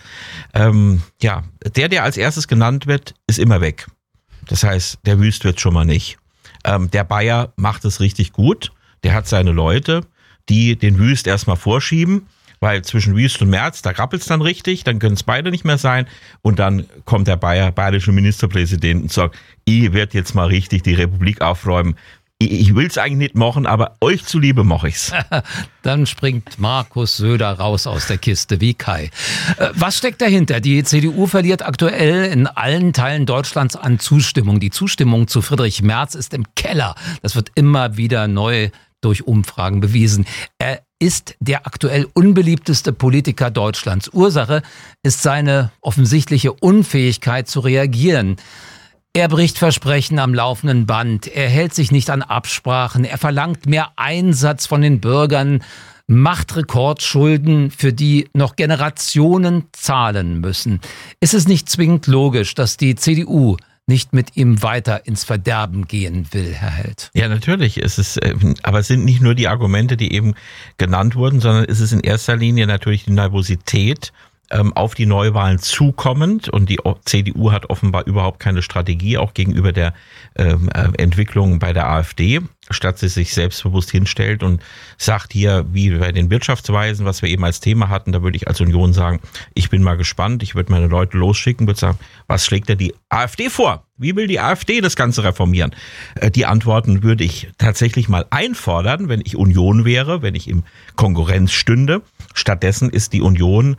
der als erstes genannt wird, ist immer weg. Das heißt, der Wüst wird schon mal nicht. Der Bayer macht es richtig gut. Der hat seine Leute, die den Wüst erstmal vorschieben, weil zwischen Wüst und Merz, da rappelt's dann richtig, dann können es beide nicht mehr sein und dann kommt der bayerische Ministerpräsident und sagt, ich werde jetzt mal richtig die Republik aufräumen. Ich will's eigentlich nicht machen, aber euch zuliebe mache ich's. Dann springt Markus Söder raus aus der Kiste wie Kai. Was steckt dahinter? Die CDU verliert aktuell in allen Teilen Deutschlands an Zustimmung. Die Zustimmung zu Friedrich Merz ist im Keller. Das wird immer wieder neu durch Umfragen bewiesen. Er ist der aktuell unbeliebteste Politiker Deutschlands. Ursache ist seine offensichtliche Unfähigkeit zu reagieren. Er bricht Versprechen am laufenden Band, er hält sich nicht an Absprachen, er verlangt mehr Einsatz von den Bürgern, macht Rekordschulden, für die noch Generationen zahlen müssen. Ist es nicht zwingend logisch, dass die CDU nicht mit ihm weiter ins Verderben gehen will, Herr Held? Ja, natürlich. Aber es sind nicht nur die Argumente, die eben genannt wurden, sondern es ist in erster Linie natürlich die Nervosität auf die Neuwahlen zukommend, und die CDU hat offenbar überhaupt keine Strategie, auch gegenüber der Entwicklung bei der AfD, statt sie sich selbstbewusst hinstellt und sagt hier, wie bei den Wirtschaftsweisen, was wir eben als Thema hatten, da würde ich als Union sagen, ich bin mal gespannt, ich würde meine Leute losschicken, würde sagen, was schlägt denn die AfD vor? Wie will die AfD das Ganze reformieren? Die Antworten würde ich tatsächlich mal einfordern, wenn ich Union wäre, wenn ich im Konkurrenz stünde. Stattdessen ist die Union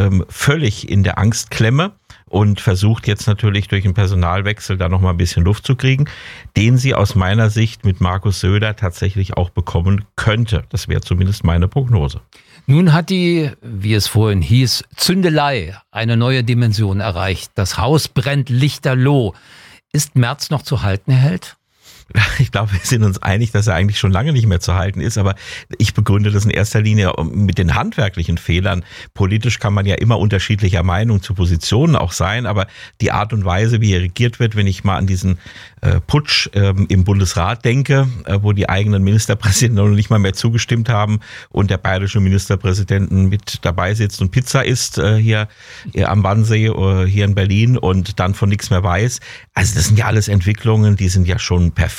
völlig in der Angstklemme und versucht jetzt natürlich durch einen Personalwechsel da noch mal ein bisschen Luft zu kriegen, den sie aus meiner Sicht mit Markus Söder tatsächlich auch bekommen könnte. Das wäre zumindest meine Prognose. Nun hat die, wie es vorhin hieß, Zündelei eine neue Dimension erreicht. Das Haus brennt lichterloh. Ist Merz noch zu halten, Herr Held? Ich glaube, wir sind uns einig, dass er eigentlich schon lange nicht mehr zu halten ist, aber ich begründe das in erster Linie mit den handwerklichen Fehlern. Politisch kann man ja immer unterschiedlicher Meinung zu Positionen auch sein, aber die Art und Weise, wie er regiert wird, wenn ich mal an diesen Putsch im Bundesrat denke, wo die eigenen Ministerpräsidenten noch nicht mal mehr zugestimmt haben und der bayerische Ministerpräsident mit dabei sitzt und Pizza isst hier am Wannsee oder hier in Berlin und dann von nichts mehr weiß. Also das sind ja alles Entwicklungen, die sind ja schon perfid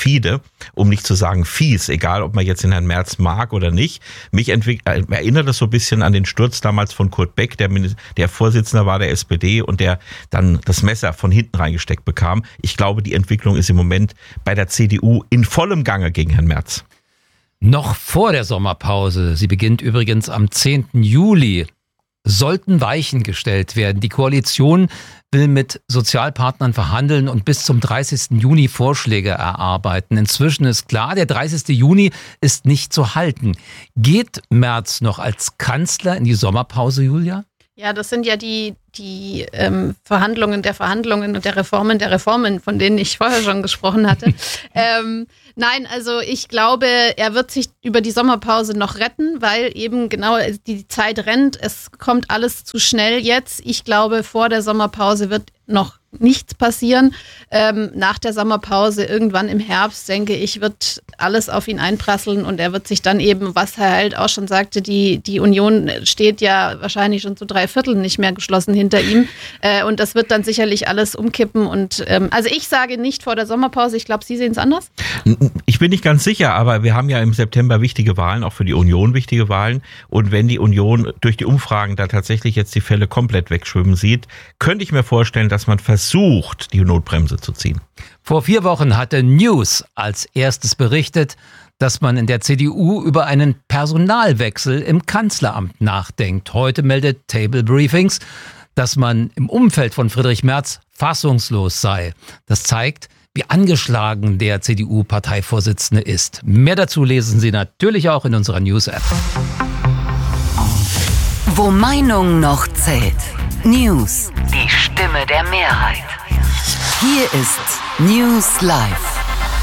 perfide, um nicht zu sagen fies, egal ob man jetzt den Herrn Merz mag oder nicht. Mich erinnert das so ein bisschen an den Sturz damals von Kurt Beck, der Vorsitzender war der SPD und der dann das Messer von hinten reingesteckt bekam. Ich glaube, die Entwicklung ist im Moment bei der CDU in vollem Gange gegen Herrn Merz. Noch vor der Sommerpause, sie beginnt übrigens am 10. Juli, sollten Weichen gestellt werden. Die Koalition will mit Sozialpartnern verhandeln und bis zum 30. Juni Vorschläge erarbeiten. Inzwischen ist klar, der 30. Juni ist nicht zu halten. Geht Merz noch als Kanzler in die Sommerpause, Julia? Ja, das sind ja die Verhandlungen der Verhandlungen und der Reformen, von denen ich vorher schon gesprochen hatte. Nein, also ich glaube, er wird sich über die Sommerpause noch retten, weil eben genau die Zeit rennt. Es kommt alles zu schnell jetzt. Ich glaube, vor der Sommerpause wird noch nichts passieren. Nach der Sommerpause, irgendwann im Herbst, denke ich, wird alles auf ihn einprasseln und er wird sich dann eben, was Herr Held auch schon sagte, die Union steht ja wahrscheinlich schon zu 3/4 nicht mehr geschlossen hinter ihm und das wird dann sicherlich alles umkippen und also ich sage nicht vor der Sommerpause, ich glaube, Sie sehen es anders? Ich bin nicht ganz sicher, aber wir haben ja im September wichtige Wahlen, auch für die Union wichtige Wahlen und wenn die Union durch die Umfragen da tatsächlich jetzt die Fälle komplett wegschwimmen sieht, könnte ich mir vorstellen, dass man versucht, die Notbremse zu ziehen. Vor 4 Wochen hatte News als erstes berichtet, dass man in der CDU über einen Personalwechsel im Kanzleramt nachdenkt. Heute meldet Table Briefings, dass man im Umfeld von Friedrich Merz fassungslos sei. Das zeigt, wie angeschlagen der CDU-Parteivorsitzende ist. Mehr dazu lesen Sie natürlich auch in unserer News-App. Wo Meinung noch zählt. News. Die Stimme der Mehrheit. Hier ist News Live.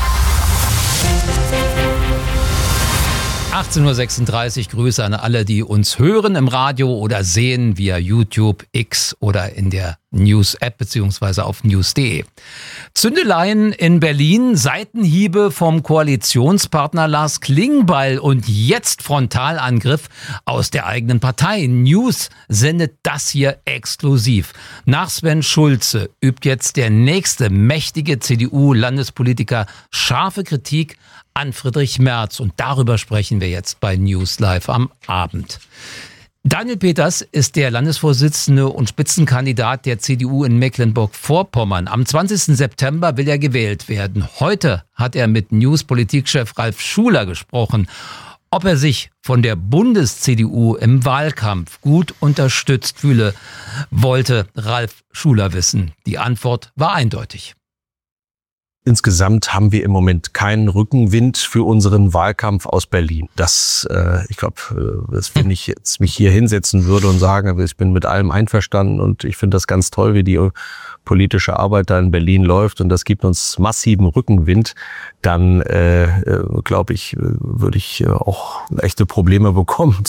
18.36 Uhr, Grüße an alle, die uns hören im Radio oder sehen via YouTube, X oder in der News-App beziehungsweise auf news.de. Zündeleien in Berlin, Seitenhiebe vom Koalitionspartner Lars Klingbeil und jetzt Frontalangriff aus der eigenen Partei. News sendet das hier exklusiv. Nach Sven Schulze übt jetzt der nächste mächtige CDU-Landespolitiker scharfe Kritik an Friedrich Merz und darüber sprechen wir jetzt bei News Live am Abend. Daniel Peters ist der Landesvorsitzende und Spitzenkandidat der CDU in Mecklenburg-Vorpommern. Am 20. September will er gewählt werden. Heute hat er mit News-Politikchef Ralf Schuler gesprochen. Ob er sich von der Bundes-CDU im Wahlkampf gut unterstützt fühle, wollte Ralf Schuler wissen. Die Antwort war eindeutig. Insgesamt haben wir im Moment keinen Rückenwind für unseren Wahlkampf aus Berlin. Das, ich glaube, wenn ich jetzt mich hier hinsetzen würde und sagen, ich bin mit allem einverstanden und ich finde das ganz toll, wie die politische Arbeit da in Berlin läuft und das gibt uns massiven Rückenwind, dann glaube ich, würde ich auch echte Probleme bekommen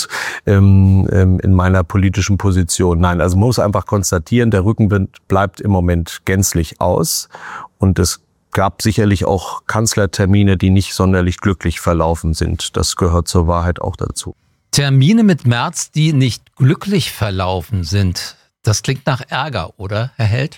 in meiner politischen Position. Nein, also man muss einfach konstatieren, der Rückenwind bleibt im Moment gänzlich aus und es gab sicherlich auch Kanzlertermine, die nicht sonderlich glücklich verlaufen sind. Das gehört zur Wahrheit auch dazu. Termine mit Merz, die nicht glücklich verlaufen sind. Das klingt nach Ärger, oder, Herr Held?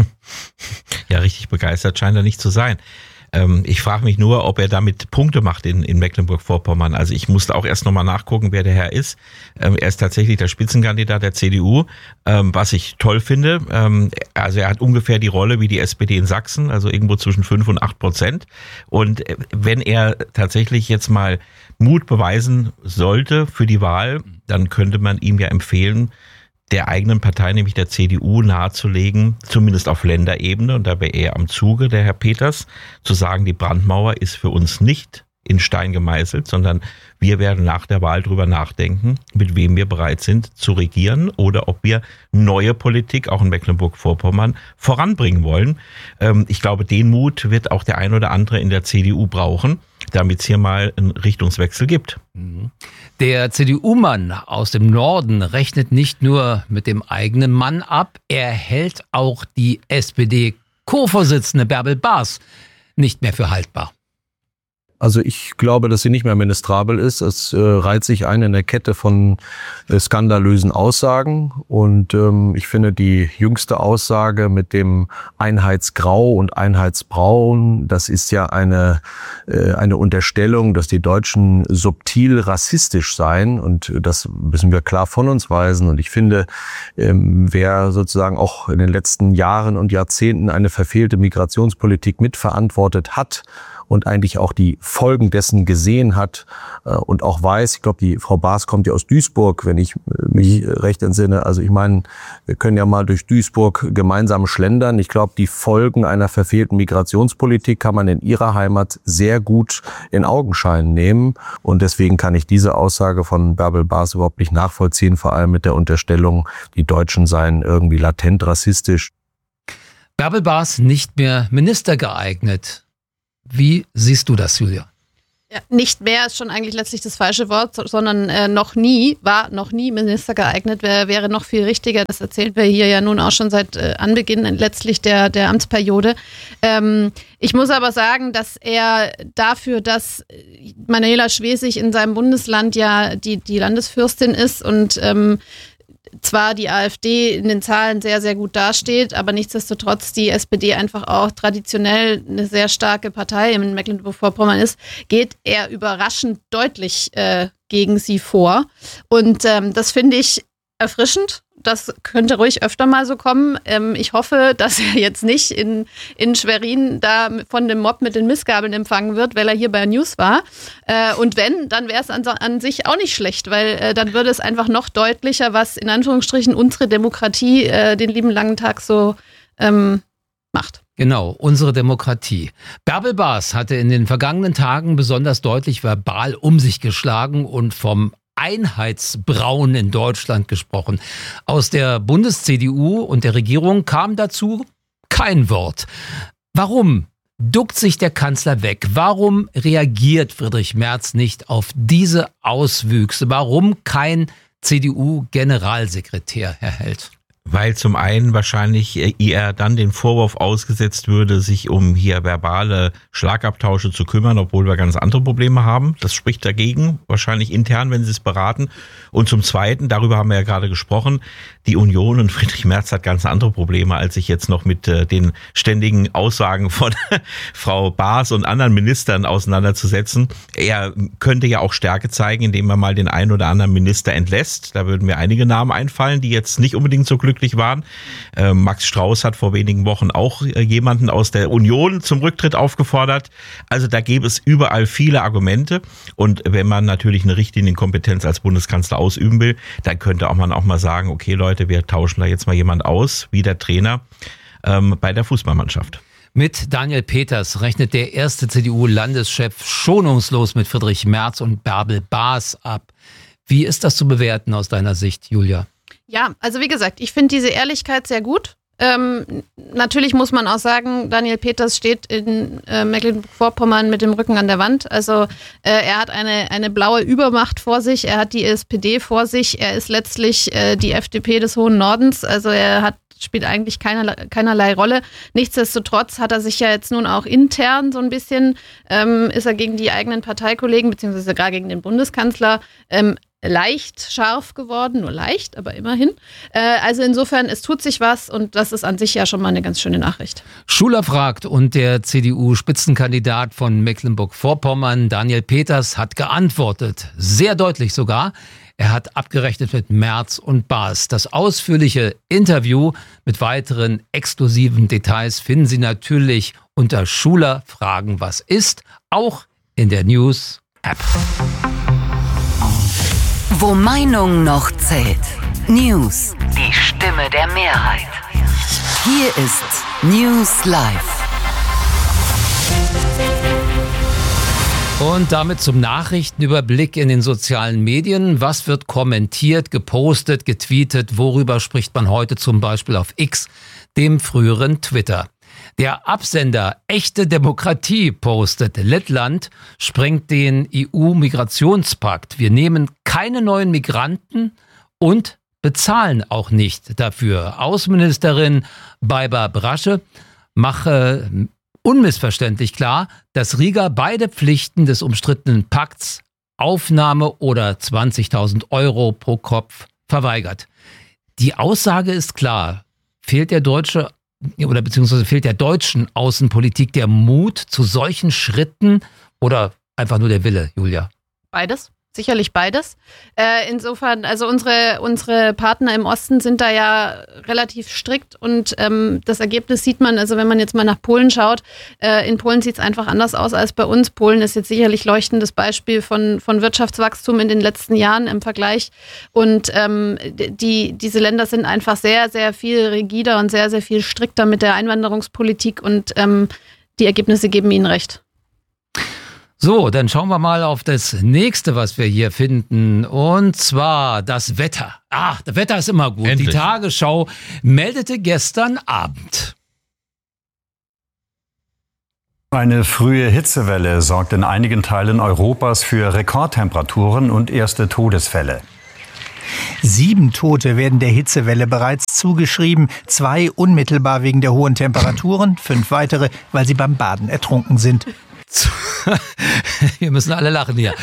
Ja, richtig begeistert scheint er nicht zu sein. Ich frage mich nur, ob er damit Punkte macht in Mecklenburg-Vorpommern. Also ich musste auch erst nochmal nachgucken, wer der Herr ist. Er ist tatsächlich der Spitzenkandidat der CDU, was ich toll finde. Also er hat ungefähr die Rolle wie die SPD in Sachsen, also irgendwo zwischen 5% und 8%. Und wenn er tatsächlich jetzt mal Mut beweisen sollte für die Wahl, dann könnte man ihm ja empfehlen, der eigenen Partei, nämlich der CDU, nahezulegen, zumindest auf Länderebene, und da wäre er am Zuge, der Herr Peters, zu sagen, die Brandmauer ist für uns nicht in Stein gemeißelt, sondern wir werden nach der Wahl drüber nachdenken, mit wem wir bereit sind zu regieren oder ob wir neue Politik auch in Mecklenburg-Vorpommern voranbringen wollen. Ich glaube, den Mut wird auch der ein oder andere in der CDU brauchen, damit es hier mal einen Richtungswechsel gibt. Der CDU-Mann aus dem Norden rechnet nicht nur mit dem eigenen Mann ab, er hält auch die SPD-Co-Vorsitzende Bärbel Baas nicht mehr für haltbar. Also ich glaube, dass sie nicht mehr ministrabel ist. Es reiht sich ein in der Kette von skandalösen Aussagen. Und ich finde die jüngste Aussage mit dem Einheitsgrau und Einheitsbraun, das ist ja eine Unterstellung, dass die Deutschen subtil rassistisch seien. Und das müssen wir klar von uns weisen. Und ich finde, wer sozusagen auch in den letzten Jahren und Jahrzehnten eine verfehlte Migrationspolitik mitverantwortet hat, und eigentlich auch die Folgen dessen gesehen hat und auch weiß, ich glaube, die Frau Baas kommt ja aus Duisburg, wenn ich mich recht entsinne. Also ich meine, wir können ja mal durch Duisburg gemeinsam schlendern. Ich glaube, die Folgen einer verfehlten Migrationspolitik kann man in ihrer Heimat sehr gut in Augenschein nehmen. Und deswegen kann ich diese Aussage von Bärbel Baas überhaupt nicht nachvollziehen, vor allem mit der Unterstellung, die Deutschen seien irgendwie latent rassistisch. Bärbel Baas nicht mehr Minister geeignet. Wie siehst du das, Julia? Ja, nicht mehr ist schon eigentlich letztlich das falsche Wort, sondern war noch nie Minister geeignet, wäre noch viel richtiger. Das erzählen wir hier ja nun auch schon seit Anbeginn letztlich der Amtsperiode. Ich muss aber sagen, dass er dafür, dass Manuela Schwesig in seinem Bundesland ja die Landesfürstin ist und zwar die AfD in den Zahlen sehr, sehr gut dasteht, aber nichtsdestotrotz die SPD einfach auch traditionell eine sehr starke Partei in Mecklenburg-Vorpommern ist, geht er überraschend deutlich gegen sie vor. Und das finde ich erfrischend. Das könnte ruhig öfter mal so kommen. Ich hoffe, dass er jetzt nicht in Schwerin da von dem Mob mit den Missgabeln empfangen wird, weil er hier bei News war. Und wenn, dann wäre es an sich auch nicht schlecht, weil dann würde es einfach noch deutlicher, was in Anführungsstrichen unsere Demokratie den lieben langen Tag so macht. Genau, unsere Demokratie. Bärbel Baas hatte in den vergangenen Tagen besonders deutlich verbal um sich geschlagen und vom Einheitsbrauen in Deutschland gesprochen. Aus der Bundes-CDU und der Regierung kam dazu kein Wort. Warum duckt sich der Kanzler weg? Warum reagiert Friedrich Merz nicht auf diese Auswüchse? Warum kein CDU-Generalsekretär, Herr Held? Weil zum einen wahrscheinlich ihr dann den Vorwurf ausgesetzt würde, sich um hier verbale Schlagabtausche zu kümmern, obwohl wir ganz andere Probleme haben. Das spricht dagegen, wahrscheinlich intern, wenn sie es beraten. Und zum Zweiten, darüber haben wir ja gerade gesprochen, die Union und Friedrich Merz hat ganz andere Probleme, als sich jetzt noch mit den ständigen Aussagen von Frau Baas und anderen Ministern auseinanderzusetzen. Er könnte ja auch Stärke zeigen, indem er mal den einen oder anderen Minister entlässt. Da würden mir einige Namen einfallen, die jetzt nicht unbedingt so glücklich waren. Max Strauß hat vor wenigen Wochen auch jemanden aus der Union zum Rücktritt aufgefordert. Also da gäbe es überall viele Argumente. Und wenn man natürlich eine Richtlinienkompetenz als Bundeskanzler ausüben will, dann könnte man auch mal sagen, okay Leute, wir tauschen da jetzt mal jemand aus, wie der Trainer bei der Fußballmannschaft. Mit Daniel Peters rechnet der erste CDU-Landeschef schonungslos mit Friedrich Merz und Bärbel Baas ab. Wie ist das zu bewerten aus deiner Sicht, Julia? Ja, also wie gesagt, ich finde diese Ehrlichkeit sehr gut. Natürlich muss man auch sagen, Daniel Peters steht in Mecklenburg-Vorpommern mit dem Rücken an der Wand. Also er hat eine blaue Übermacht vor sich, er hat die SPD vor sich, er ist letztlich die FDP des hohen Nordens. Also spielt eigentlich keinerlei Rolle. Nichtsdestotrotz hat er sich ja jetzt nun auch intern so ein bisschen, ist er gegen die eigenen Parteikollegen, beziehungsweise gar gegen den Bundeskanzler, leicht scharf geworden, nur leicht, aber immerhin. Also insofern, es tut sich was und das ist an sich ja schon mal eine ganz schöne Nachricht. Schuler fragt und der CDU-Spitzenkandidat von Mecklenburg-Vorpommern, Daniel Peters, hat geantwortet, sehr deutlich sogar. Er hat abgerechnet mit Merz und Baas. Das ausführliche Interview mit weiteren exklusiven Details finden Sie natürlich unter Schuler Fragen was ist, auch in der News-App. Wo Meinung noch zählt. News. Die Stimme der Mehrheit. Hier ist News Live. Und damit zum Nachrichtenüberblick in den sozialen Medien. Was wird kommentiert, gepostet, getweetet? Worüber spricht man heute zum Beispiel auf X, dem früheren Twitter? Der Absender Echte Demokratie postet, Lettland sprengt den EU-Migrationspakt. Wir nehmen keine neuen Migranten und bezahlen auch nicht dafür. Außenministerin Baiba Brasche mache unmissverständlich klar, dass Riga beide Pflichten des umstrittenen Pakts, Aufnahme oder 20.000 Euro pro Kopf, verweigert. Die Aussage ist klar. Fehlt der deutschen Außenpolitik der Mut zu solchen Schritten oder einfach nur der Wille, Julia? Beides. Sicherlich beides. Insofern, also unsere Partner im Osten sind da ja relativ strikt und das Ergebnis sieht man, also wenn man jetzt mal nach Polen schaut, in Polen sieht es einfach anders aus als bei uns. Polen ist jetzt sicherlich leuchtendes Beispiel von Wirtschaftswachstum in den letzten Jahren im Vergleich und diese Länder sind einfach sehr, sehr viel rigider und sehr, sehr viel strikter mit der Einwanderungspolitik und die Ergebnisse geben ihnen recht. So, dann schauen wir mal auf das nächste, was wir hier finden. Und zwar das Wetter. Das Wetter ist immer gut. Endlich. Die Tagesschau meldete gestern Abend. Eine frühe Hitzewelle sorgt in einigen Teilen Europas für Rekordtemperaturen und erste Todesfälle. 7 Tote werden der Hitzewelle bereits zugeschrieben, 2 unmittelbar wegen der hohen Temperaturen, 5 weitere, weil sie beim Baden ertrunken sind. Wir müssen alle lachen hier.